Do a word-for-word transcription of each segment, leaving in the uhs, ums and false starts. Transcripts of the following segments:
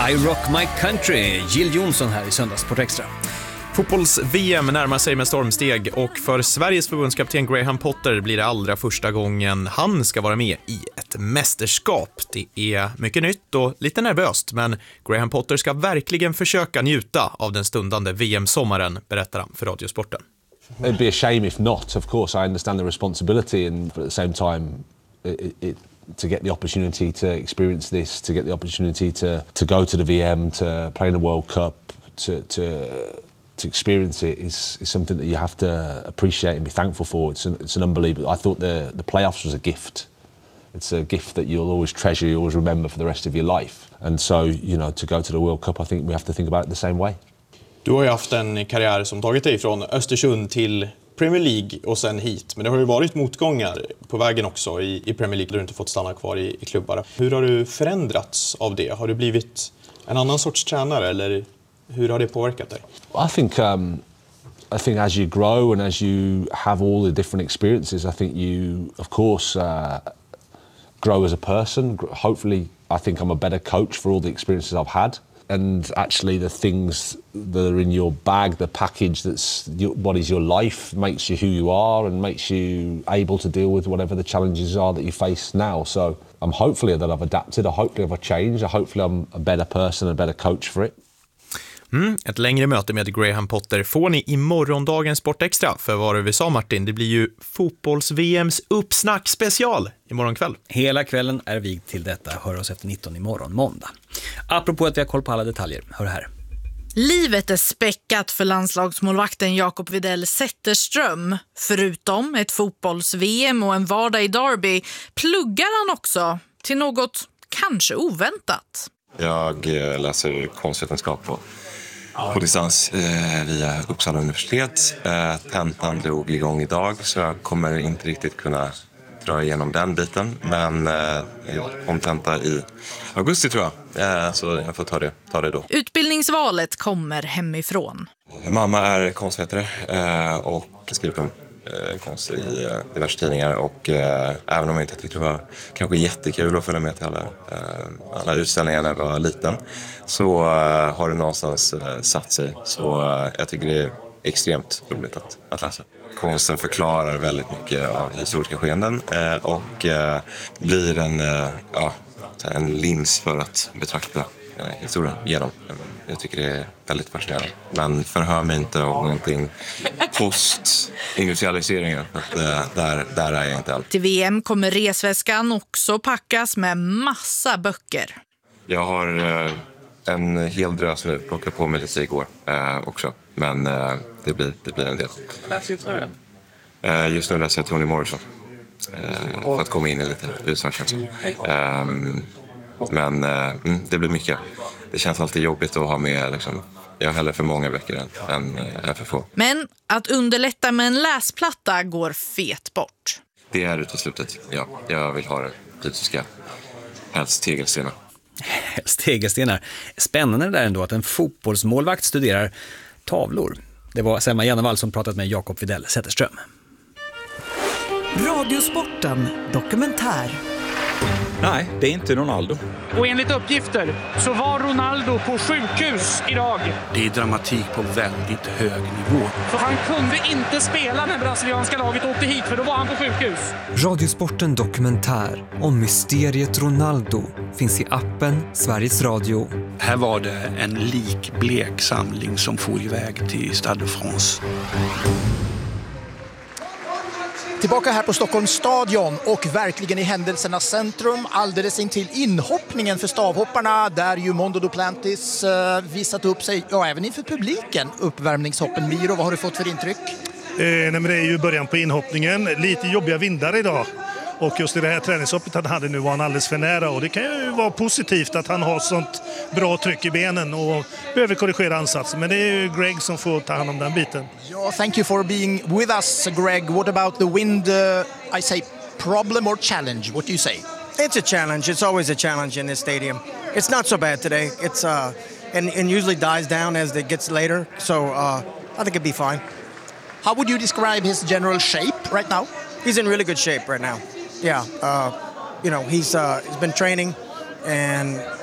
I Rock My Country, Jill Johnson här i Söndagssport Extra. Fotbolls-V M närmar sig med stormsteg och för Sveriges förbundskapten Graham Potter blir det allra första gången han ska vara med i ett mästerskap. Det är mycket nytt och lite nervöst, men Graham Potter ska verkligen försöka njuta av den stundande V M-sommaren, berättar han för Radiosporten. It'd be a shame if not. Of course, I understand the responsibility, and but at the same time, it, it, to get the opportunity to experience this, to get the opportunity to to go to the V M, to play in the World Cup, to to to experience it is is something that you have to appreciate and be thankful for. It's an, it's an unbelievable. I thought the the playoffs was a gift. It's a gift that you'll always treasure, you always remember for the rest of your life. And so, you know, to go to the World Cup, I think we have to think about it the same way. Du har ju haft en karriär som tagit dig från Östersund till Premier League och sen hit. Men det har ju varit motgångar på vägen också i, i Premier League där du inte fått stanna kvar i, i klubbar. Hur har du förändrats av det? Har du blivit en annan sorts tränare eller hur har det påverkat dig? I think um, I think as you grow and as you have all the different experiences, I think you, of course, uh, grow as a person. Hopefully, I think I'm a better coach for all the experiences I've had. And actually the things that are in your bag, the package that's your, what is your life, makes you who you are and makes you able to deal with whatever the challenges are that you face now. So I'm hopefully that I've adapted, I hopefully I've changed, I hopefully I'm a better person, a better coach for it. Mm, ett längre möte med Graham Potter får ni i morgondagens Sport Extra. För vad vi sa, Martin, det blir ju fotbolls-V M's uppsnack special imorgon kväll. Hela kvällen är vigd till detta. Hör oss efter nitton imorgon måndag. Apropå att vi har koll på alla detaljer, hör här. Livet är späckat för landslagsmålvakten Jakob Widell Zetterström. Förutom ett fotbolls-V M och en vardag i Derby pluggar han också till något kanske oväntat. Jag läser konstvetenskap på, på distans eh, via Uppsala universitet. Eh, tentan drog igång idag så jag kommer inte riktigt kunna dra igenom den biten. Men eh, jag kom tenta i augusti tror jag, eh, så jag får ta det, ta det då. Utbildningsvalet kommer hemifrån. Mamma är konstvetare eh, och skriver på konst i eh, diverse tidningar och eh, även om jag inte tyckte det var kanske jättekul att följa med till alla, eh, alla utställningar när jag var liten så eh, har det någonstans eh, satt sig så eh, jag tycker det är extremt roligt att, att läsa. Konsten förklarar väldigt mycket av historiska skeenden eh, och eh, blir en, eh, ja, en lins för att betrakta historien genom. Jag tycker det är väldigt fascinerande. Men förhör mig inte om någonting post-industrialiseringen. Där, där är jag inte alls. Till V M kommer resväskan också packas med massa böcker. Jag har en hel drös nu. Plockat på mig lite igår också. Men det blir, det blir en del. Läser du det? Just nu läser jag Toni Morrison. För att komma in i lite husvärlden. Men mm, det blir mycket. Det känns alltid jobbigt att ha med liksom, jag har hellre för många böcker än, än, än för få. Men att underlätta med en läsplatta går fet bort. Det är uteslutet, ja. Jag vill ha det fysiska. Helst tegelstenar. Helst tegelstenar. Spännande där ändå att en fotbollsmålvakt studerar tavlor. Det var Selma Jannevall som pratat med Jakob Widell Zetterström. Radiosporten dokumentär. Nej, det är inte Ronaldo. Och enligt uppgifter så var Ronaldo på sjukhus idag. Det är dramatik på väldigt hög nivå. Så han kunde inte spela när brasilianska laget åkte hit för då var han på sjukhus. Radiosporten dokumentär om mysteriet Ronaldo finns i appen Sveriges Radio. Här var det en likblek samling som for iväg till Stade de France. Tillbaka här på Stockholms stadion och verkligen i händelsernas centrum alldeles intill inhoppningen för stavhopparna där ju Mondo Duplantis uh, visat upp sig, ja även inför publiken, uppvärmningshoppen. Miro, vad har du fått för intryck? Eh, nej, men det är ju början på inhoppningen, lite jobbiga vindar idag och just i det här träningshoppet han hade nu var han alldeles för nära och det kan ju vara positivt att han har sånt bra tryck i benen och behöver korrigera ansatsen, men det är ju Greg som får ta hand om den biten. Ja, thank you for being with us, Greg. What about the wind, uh, I say problem or challenge? What do you say? It's a challenge. It's always a challenge in this stadium. It's not so bad today. It's uh, and, and usually dies down as it gets later, so uh, I think it'd be fine. How would you describe his general shape right now? He's in really good shape right now. Yeah, uh, you know, he's uh, he's been training, and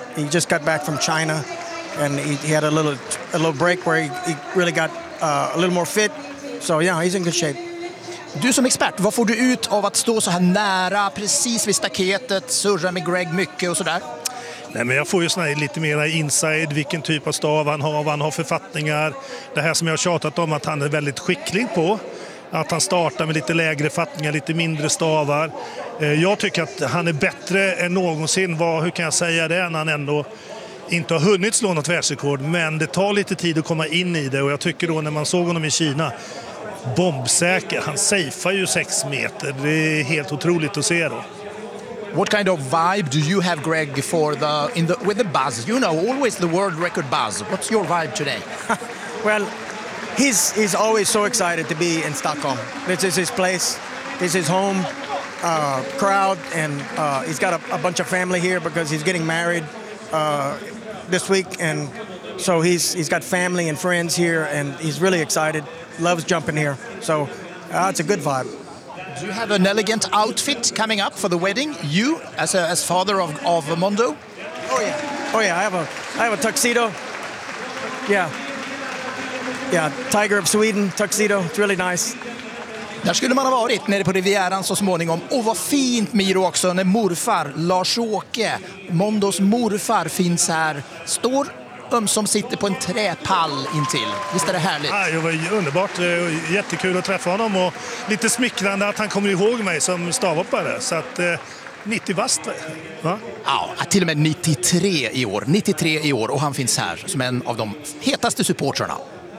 he just got back from China, and he, he had a little a little break where he, he really got uh, a little more fit. So yeah, he's in good shape. Du som expert, vad får du ut av att stå så här nära, precis vid staketet, surra med Greg mycket och sådär? Nej, men jag får ju såna här lite mer inside, vilken typ av stav han har, vad han har för fattningar. Det här som jag har tjatat om att han är väldigt skicklig på. Att han startar med lite lägre fattningar, lite mindre stavar. Jag tycker att han är bättre än någonsin. Vad, hur kan jag säga det när han ändå inte har hunnit slå något världsrekord? Men det tar lite tid att komma in i det, och jag tycker då när man såg honom i Kina, bombsäker. Han safear ju sex meter. Det är helt otroligt att se då. What kind of vibe do you have, Greg, for the in the with the buzz? You know, always the world record buzz. What's your vibe today? Well, he's he's always so excited to be in Stockholm. This is his place. This is his home uh, crowd, and uh, he's got a, a bunch of family here because he's getting married uh, this week, and so he's he's got family and friends here, and he's really excited. Loves jumping here, so uh, it's a good vibe. Do you have an elegant outfit coming up for the wedding? You, as a, as father of of Mondo? Oh yeah, oh yeah. I have a I have a tuxedo. Yeah, yeah. Tiger of Sweden tuxedo. It's really nice. Där skulle man ha varit nere på Rivieran så småningom. Och vad fint, Miro, också när morfar Lars-Åke, Mondos morfar, finns här. Står ömsom sitter på en träpall intill. Visst är det härligt? Ja, det var underbart. Jättekul att träffa honom, och lite smickrande att han kommer ihåg mig som stavhoppare. Så att eh, nittio bast, va? Ja, till och med nittiotre i år. nittiotre i år, och han finns här som en av de hetaste supportrarna.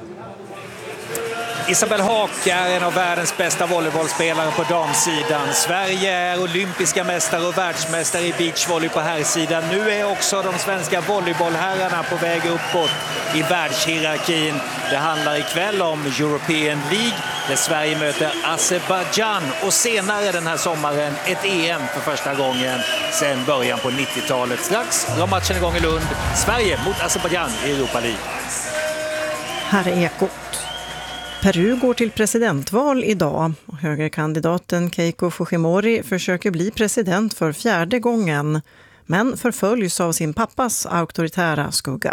Isabelle Haak är en av världens bästa volleybollspelare på damsidan. Sverige är olympiska mästare och världsmästare i beachvolley på herrsidan. Nu är också de svenska volleybollherrarna på väg uppåt i världshierarkin. Det handlar ikväll om European League där Sverige möter Azerbaijan, och senare den här sommaren ett E M för första gången sedan början på nittiotalet. Strax drar matchen igång i Lund. Sverige mot Azerbaijan i Europa League. Här är Ekot. Peru går till presidentval idag. Högerkandidaten Keiko Fujimori försöker bli president för fjärde gången, men förföljs av sin pappas auktoritära skugga.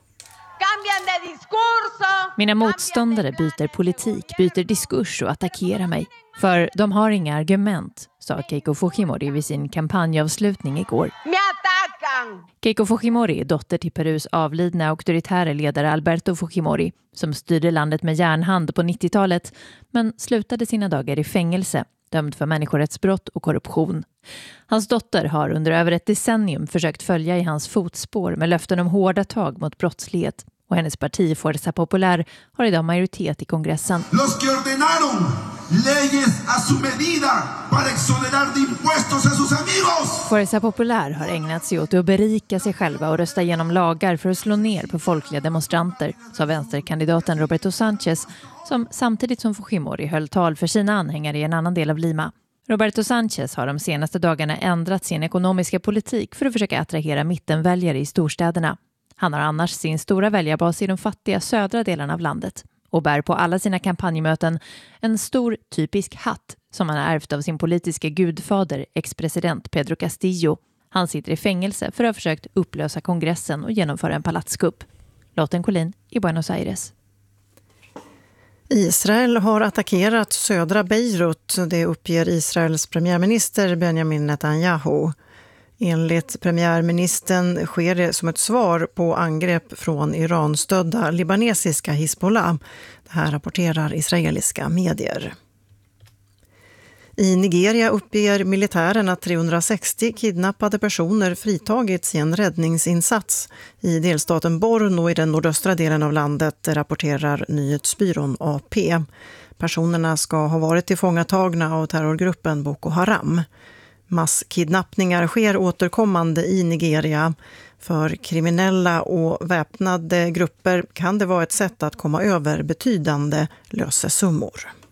Mina motståndare byter politik, byter diskurs och attackerar mig. För de har inga argument, sa Keiko Fujimori vid sin kampanjavslutning igår. Keiko Fujimori är dotter till Perus avlidna auktoritära ledare Alberto Fujimori, som styrde landet med järnhand på nittiotalet, men slutade sina dagar i fängelse, dömd för människorättsbrott och korruption. Hans dotter har under över ett decennium försökt följa i hans fotspår med löften om hårda tag mot brottslighet, och hennes parti Fuerza Popular har idag majoritet i kongressen. Los que ordenaron leyes a su medida para exonerar de impuestos a sus amigos. Fuerza Popular har ägnat sig åt att berika sig själva och rösta igenom lagar för att slå ner på folkliga demonstranter, sa vänsterkandidaten Roberto Sanchez, som samtidigt som Fujimori höll tal för sina anhängare i en annan del av Lima. Roberto Sanchez har de senaste dagarna ändrat sin ekonomiska politik för att försöka attrahera mittenväljare i storstäderna. Han har annars sin stora väljarbas i de fattiga södra delarna av landet och bär på alla sina kampanjmöten en stor typisk hatt som han har ärvt av sin politiska gudfader, ex-president Pedro Castillo. Han sitter i fängelse för att ha försökt upplösa kongressen och genomföra en palatskupp. Lotten Collin i Buenos Aires. Israel har attackerat södra Beirut, det uppger Israels premiärminister Benjamin Netanyahu. Enligt premiärministern sker det som ett svar på angrepp från Iran-stödda libanesiska Hizbollah. Det här rapporterar israeliska medier. I Nigeria uppger militären att trehundrasextio kidnappade personer fritagits i en räddningsinsats i delstaten Borno i den nordöstra delen av landet, rapporterar nyhetsbyrån A P. Personerna ska ha varit tillfångatagna av terrorgruppen Boko Haram. Masskidnappningar sker återkommande i Nigeria. För kriminella och väpnade grupper kan det vara ett sätt att komma över betydande lösesummor.